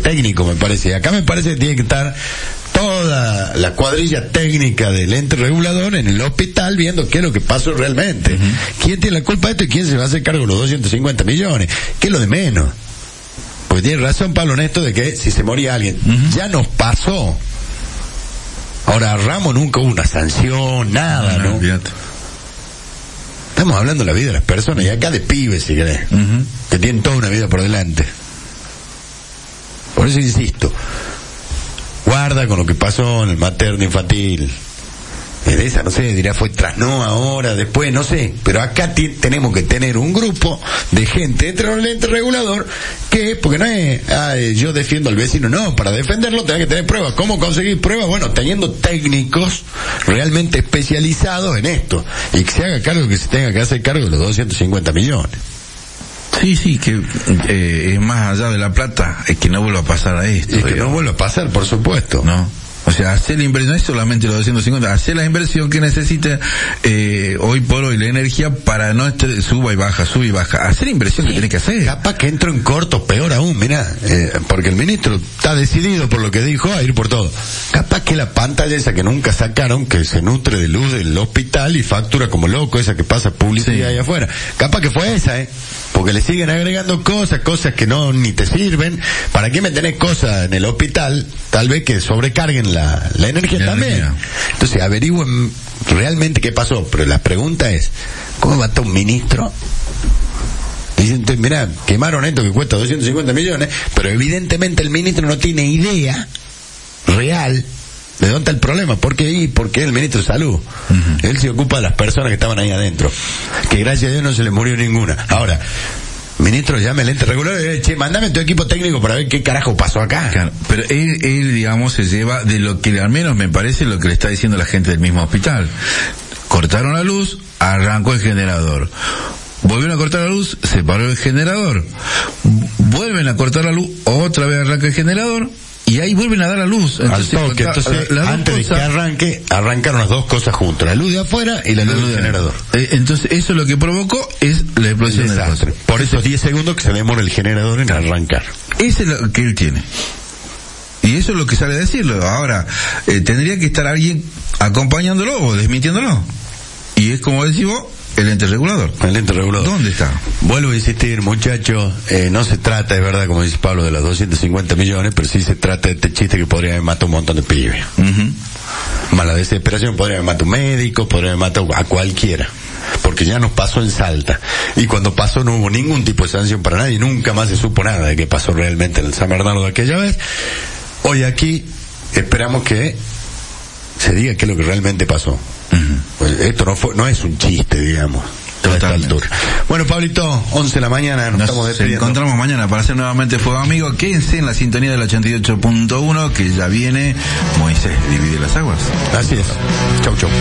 técnico, me parece. Y acá me parece que tiene que estar toda la cuadrilla técnica del ente regulador en el hospital viendo qué es lo que pasó realmente. ¿Quién tiene la culpa de esto y quién se va a hacer cargo de los 250 millones? ¿Qué es lo de menos? Porque tiene razón Pablo Néstor de que si se moría alguien, ya nos pasó. Ahora, a Ramos nunca hubo una sanción, nada, ¿no? Fíjate. Estamos hablando de la vida de las personas, y acá de pibes, si querés, que tienen toda una vida por delante. Por eso insisto, guarda con lo que pasó en el materno infantil. Esa, no sé, dirá fue trasno ahora, después, no sé, pero acá tenemos que tener un grupo de gente dentro del ente regulador que, porque no es, yo defiendo al vecino, no, para defenderlo tenés que tener pruebas. ¿Cómo conseguir pruebas? Bueno, teniendo técnicos realmente especializados en esto, y que se haga cargo, que se tenga que hacer cargo de los 250 millones. Sí, que es más allá de la plata, es que no vuelva a pasar a esto. Y que no vuelva a pasar, por supuesto. No. O sea, hacer la inversión, no es solamente los 250, hacer la inversión que necesita hoy por hoy la energía para no suba y baja. Hacer la inversión que tiene que hacer. Capaz que entro en corto, peor aún, mirá, porque el ministro está decidido por lo que dijo a ir por todo. Capaz que la pantalla esa que nunca sacaron, que se nutre de luz del hospital y factura como loco, esa que pasa publicidad ahí afuera. Capaz que fue esa, porque le siguen agregando cosas que no ni te sirven. ¿Para qué me tenés cosas en el hospital? Tal vez que sobrecarguen la energía también. Entonces averigüen realmente qué pasó. Pero la pregunta es, ¿cómo va a estar un ministro? Dicen, mirá, quemaron esto que cuesta 250 millones, pero evidentemente el ministro no tiene idea real de dónde está el problema. ¿Por qué? Porque es el ministro de Salud. Él se ocupa de las personas que estaban ahí adentro, que gracias a Dios no se le murió ninguna. Ahora, ministro, llame al ente regulador y dice, che, mandame tu equipo técnico para ver qué carajo pasó acá. Claro, pero él, digamos, se lleva de lo que al menos me parece lo que le está diciendo la gente del mismo hospital. Cortaron la luz, arrancó el generador. Volvieron a cortar la luz, se paró el generador. Vuelven a cortar la luz, otra vez arranca el generador. Y ahí vuelven a dar la luz. Entonces, antes de que arranque, arrancaron las dos cosas juntas, la luz de afuera y la luz del generador. Entonces eso lo que provocó es la explosión del desastre. Por esos 10 segundos que se demora el generador en arrancar. Ese es lo que él tiene. Y eso es lo que sale a decirlo. Ahora, tendría que estar alguien acompañándolo o desmintiéndolo. Y es como decís vos, el ente regulador. El ente regulador. ¿Dónde está? Vuelvo a insistir, muchachos, no se trata, es verdad, como dice Pablo, de los 250 millones, pero sí se trata de este chiste que podría haber matado un montón de pibes. Más la desesperación, podría haber matado un médico, podría haber matado a cualquiera. Porque ya nos pasó en Salta. Y cuando pasó no hubo ningún tipo de sanción para nadie, nunca más se supo nada de qué pasó realmente en el San Bernardo de aquella vez. Hoy aquí esperamos que se diga qué es lo que realmente pasó. Pues esto no es un chiste, digamos, a esta altura. Bueno, Pablito, 11 de la mañana, nos estamos despidiendo. Nos encontramos mañana para hacer nuevamente Fuego Amigo. Quédense en la sintonía del 88.1, que ya viene Moisés Divide las Aguas. Así es. Chau.